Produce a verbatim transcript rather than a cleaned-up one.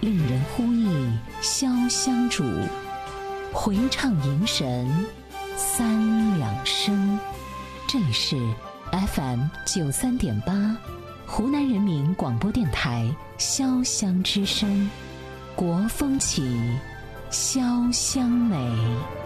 令人呼忆潇湘主，回唱迎神三两声。这里是 F M 九三点八，湖南人民广播电台潇湘之声，国风起，潇湘美。